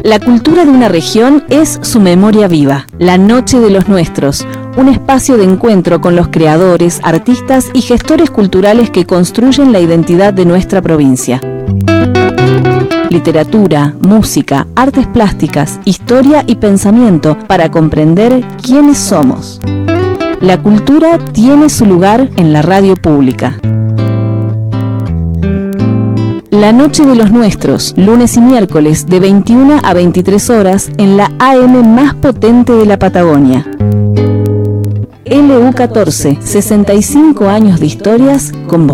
La cultura de una región es su memoria viva. La Noche de los Nuestros, un espacio de encuentro con los creadores, artistas y gestores culturales que construyen la identidad de nuestra provincia. Literatura, música, artes plásticas, historia y pensamiento para comprender quiénes somos. La cultura tiene su lugar en la radio pública. La Noche de los Nuestros, lunes y miércoles de 21 a 23 horas en la AM más potente de la Patagonia. LU14, 65 años de historias con vos.